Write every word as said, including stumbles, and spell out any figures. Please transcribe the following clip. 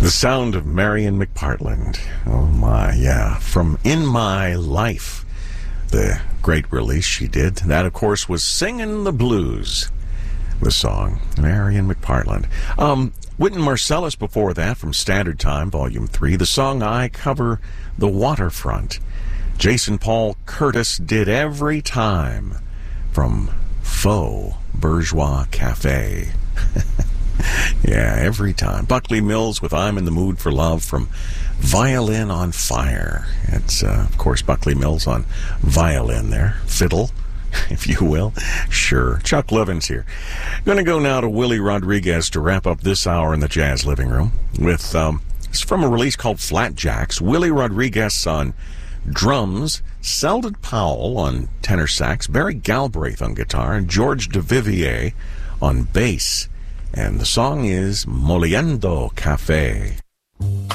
The sound of Marion McPartland. Oh my, yeah. From In My Life, the great release she did. That, of course, was Singin' the Blues, the song. Marion McPartland. Um, Wynton Marsalis before that from Standard Time, Volume three. The song I Cover the Waterfront. Jason Paul Curtis did Every Time from Faux Bourgeois Cafe. Yeah, Every Time. Buckley Mills with I'm in the Mood for Love from Violin on Fire. It's, uh, of course, Buckley Mills on violin there. Fiddle, if you will. Sure. Chuck Levins here. Going to go now to Willie Rodriguez to wrap up this hour in the Jazz Living Room with, um, it's from a release called Flat Jacks. Willie Rodriguez on drums, Selden Powell on tenor sax, Barry Galbraith on guitar, and George DeVivier on bass. And the song is Moliendo Cafe.